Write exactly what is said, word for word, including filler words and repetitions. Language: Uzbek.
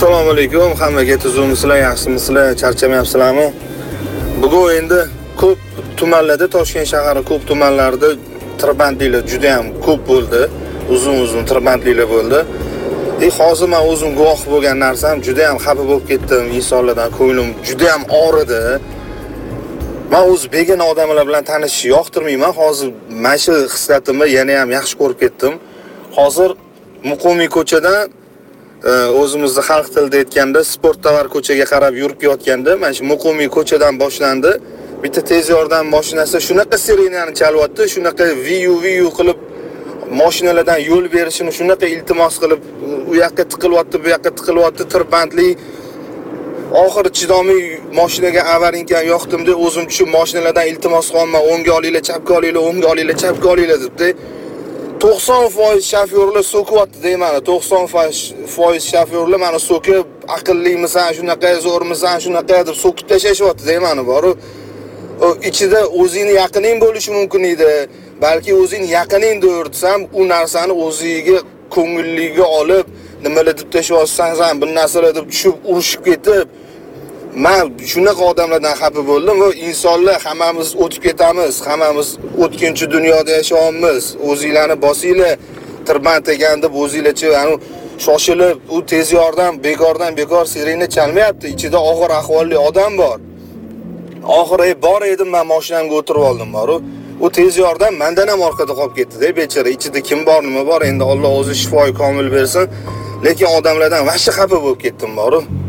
Assalomu alaykum. Hammaga tuzumsizlar, yaxshimisizlar, charchamayapsizlarmi? Bugun endi ko'p tumanlarda, Toshkent shahari ko'p tumanlarida tirbandliklar juda ham ko'p bo'ldi. Uzun-uzun tirbandliklar bo'ldi. E hozir men o'zim guvoh bo'lgan narsam juda ham xafa bo'lib ketdim. Insonlardan ko'nglim juda ham og'ridi. Men o'z begona odamlar bilan tanishishni yoqtirmayman. Hozir mana shu hislatimni yana ham yaxshi ko'rib ketdim. Hozir Muqimiy ko'chadan o'zimizning xalq tilida aytganda sport tovar ko'chaga qarab yurib ketganda mana shu Muqimiy ko'chadan boshlandi. Bitta tez yordam mashinasi shunaqa sirenani chalyapti, shunaqa viyu viyu qilib mashinalardan yo'l berishini shunaqa iltimos qilib u yoqqa tiqilyapti, bu yoqqa tiqilyapti, tirbandli. Oxiri chidomiy mashinaga avarinkan yoqdim-da, o'zim tushib mashinalardan iltimos qilman, o'ngga olinglar, chapga olinglar, o'ngga olinglar, chapga olinglar debdi. to'qson foiz shofyorlar so'kyapti deyman. to'qson foiz shofyorlar meni so'kib, aqllimisan, shunaqa zo'rmisan, shunaqa deb so'kib tashlashyapti deyman. Bor u ichida o'zingni yaqining bo'lishi mumkin edi. Balki o'zing yaqining deb u narsani o'ziga ko'ngilliga olib, nimalar deb tashlayotsan, bir narsalar deb tushib urushib ketib, men shunaqa odamlardan xafa bo'ldim va insonlar hammamiz o'tib ketamiz, hammamiz o'tkinchi dunyoda yashayapmiz. O'zinglarni bosinglar, tirband ekan deb o'zinglarcha ani shoshilib, u tez yordam bekordan bekor sirena chalmayapti. Ichida og'ir ahvolli odam bor. Oxiri bor edim, men mashinamga o'tirib oldim, bor. U tez yordam mendan ham orqada qolib ketdi-da, bechora. Ichida kim bor, nima bor, endi Alloh o'zi shifoy komil bersin. Lekin odamlardan vashti xafa bo'lib ketdim, bor.